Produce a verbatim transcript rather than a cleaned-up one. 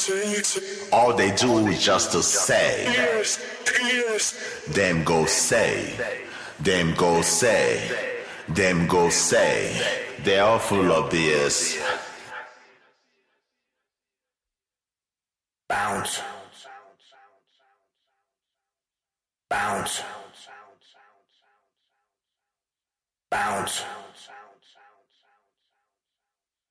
All they do is just to say. Them go say. Them go say. Them go say. They're all full of B S. Bounce. Bounce. Bounce.